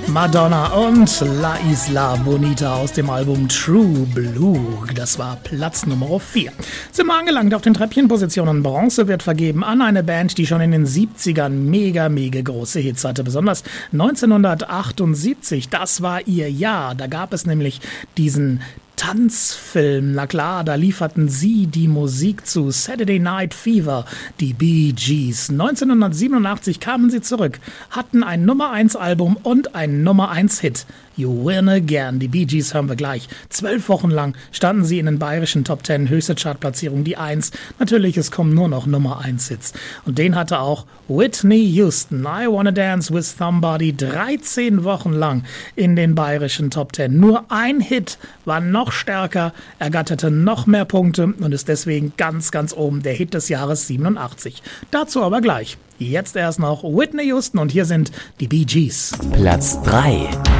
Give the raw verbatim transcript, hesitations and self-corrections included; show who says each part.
Speaker 1: Madonna und La Isla Bonita aus dem Album True Blue. Das war Platz Nummer vier. Sind wir angelangt auf den Treppchenpositionen. Bronze wird vergeben an eine Band, die schon in den siebzigern mega, mega große Hits hatte. Besonders neunzehnhundertachtundsiebzig, das war ihr Jahr. Da gab es nämlich diesen Tanzfilm, na klar, da lieferten sie die Musik zu Saturday Night Fever, die Bee Gees. neunzehnhundertsiebenundachtzig kamen sie zurück, hatten ein Nummer eins Album und ein Nummer eins Hit. You Win Again, die Bee Gees hören wir gleich. Zwölf Wochen lang standen sie in den bayerischen Top Ten, höchste Chartplatzierung die eins. Natürlich, es kommen nur noch Nummer eins Hits. Und den hatte auch Whitney Houston. I Wanna Dance with Somebody, dreizehn Wochen lang in den bayerischen Top Ten. Nur ein Hit war noch stärker, ergatterte noch mehr Punkte und ist deswegen ganz, ganz oben der Hit des Jahres siebenundachtzig. Dazu aber gleich. Jetzt erst noch Whitney Houston und hier sind die Bee Gees.
Speaker 2: Platz drei.